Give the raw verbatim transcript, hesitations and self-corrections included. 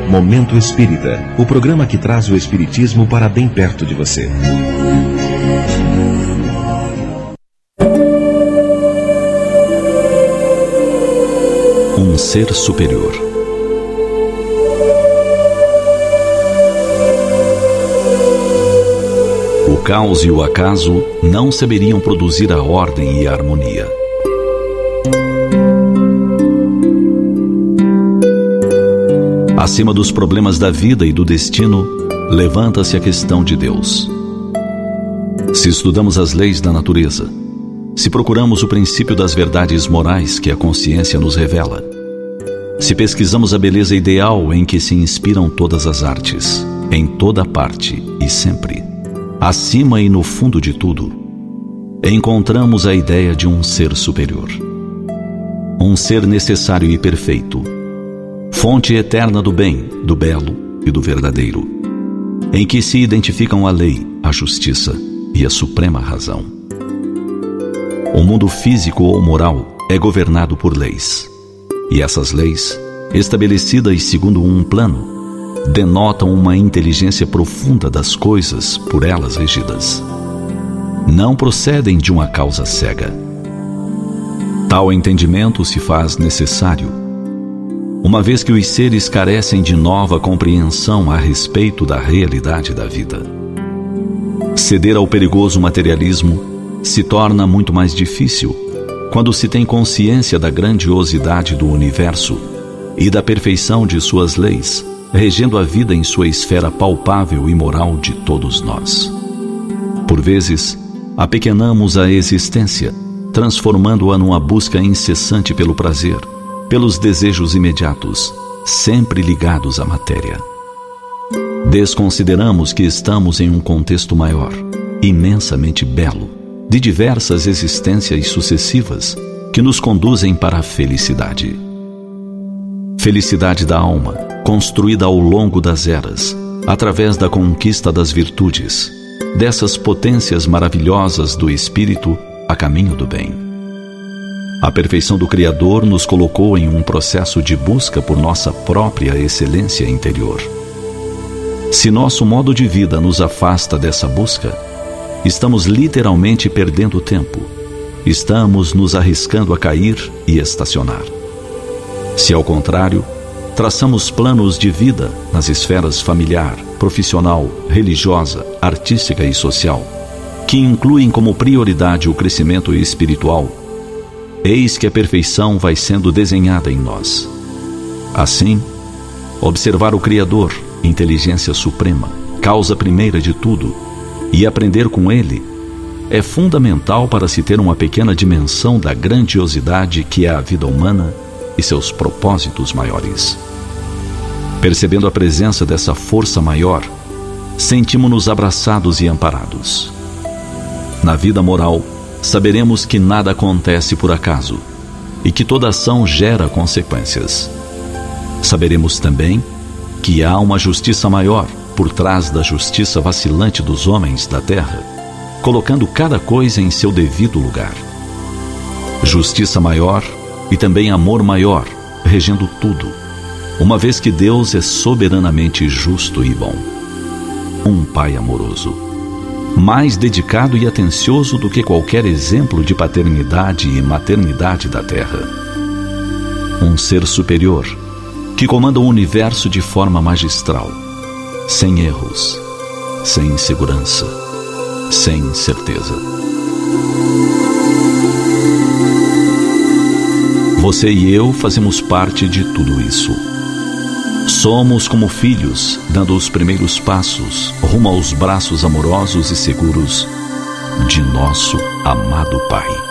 Momento Espírita, o programa que traz o Espiritismo para bem perto de você. Um ser superior. O caos e o acaso não saberiam produzir a ordem e a harmonia. Acima dos problemas da vida e do destino, levanta-se a questão de Deus. Se estudamos as leis da natureza, se procuramos o princípio das verdades morais que a consciência nos revela, se pesquisamos a beleza ideal em que se inspiram todas as artes, em toda parte e sempre, acima e no fundo de tudo, encontramos a ideia de um ser superior. Um ser necessário e perfeito, fonte eterna do bem, do belo e do verdadeiro, em que se identificam a lei, a justiça e a suprema razão. O mundo físico ou moral é governado por leis, e essas leis, estabelecidas segundo um plano, denotam uma inteligência profunda das coisas por elas regidas. Não procedem de uma causa cega. Tal entendimento se faz necessário, uma vez que os seres carecem de nova compreensão a respeito da realidade da vida. Ceder ao perigoso materialismo se torna muito mais difícil quando se tem consciência da grandiosidade do universo e da perfeição de suas leis, regendo a vida em sua esfera palpável e moral de todos nós. Por vezes, apequenamos a existência, transformando-a numa busca incessante pelo prazer, pelos desejos imediatos, sempre ligados à matéria. Desconsideramos que estamos em um contexto maior, imensamente belo, de diversas existências sucessivas que nos conduzem para a felicidade. Felicidade da alma, construída ao longo das eras, através da conquista das virtudes, dessas potências maravilhosas do espírito a caminho do bem. A perfeição do Criador nos colocou em um processo de busca por nossa própria excelência interior. Se nosso modo de vida nos afasta dessa busca, estamos literalmente perdendo tempo. Estamos nos arriscando a cair e estacionar. Se, ao contrário, traçamos planos de vida nas esferas familiar, profissional, religiosa, artística e social, que incluem como prioridade o crescimento espiritual, eis que a perfeição vai sendo desenhada em nós. Assim, observar o Criador, inteligência suprema, causa primeira de tudo, e aprender com Ele, é fundamental para se ter uma pequena dimensão da grandiosidade que é a vida humana e seus propósitos maiores. Percebendo a presença dessa força maior, sentimos-nos abraçados e amparados. Na vida moral, saberemos que nada acontece por acaso e que toda ação gera consequências. Saberemos também que há uma justiça maior por trás da justiça vacilante dos homens da terra, colocando cada coisa em seu devido lugar. Justiça maior e também amor maior, regendo tudo, uma vez que Deus é soberanamente justo e bom. Um Pai amoroso, mais dedicado e atencioso do que qualquer exemplo de paternidade e maternidade da terra. Um ser superior, que comanda o universo de forma magistral, sem erros, sem insegurança, sem incerteza. Você e eu fazemos parte de tudo isso. Somos como filhos, dando os primeiros passos rumo aos braços amorosos e seguros de nosso amado Pai.